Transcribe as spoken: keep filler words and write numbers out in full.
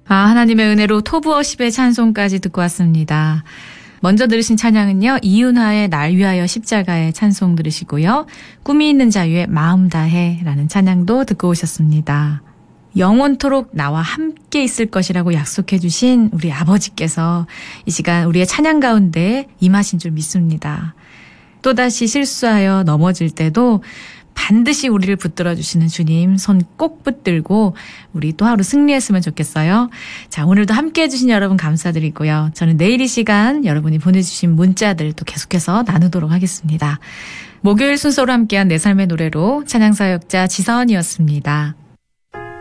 아, 하나님의 은혜로 토부어십의 찬송까지 듣고 왔습니다. 먼저 들으신 찬양은요, 이윤하의 날 위하여 십자가의 찬송 들으시고요. 꿈이 있는 자유의 마음 다해 라는 찬양도 듣고 오셨습니다. 영원토록 나와 함께 있을 것이라고 약속해 주신 우리 아버지께서 이 시간 우리의 찬양 가운데 임하신 줄 믿습니다. 또다시 실수하여 넘어질 때도 반드시 우리를 붙들어 주시는 주님 손 꼭 붙들고 우리 또 하루 승리했으면 좋겠어요. 자, 오늘도 함께 해주신 여러분 감사드리고요. 저는 내일 이 시간 여러분이 보내주신 문자들 또 계속해서 나누도록 하겠습니다. 목요일 순서로 함께한 내 삶의 노래로 찬양사역자 지선이었습니다.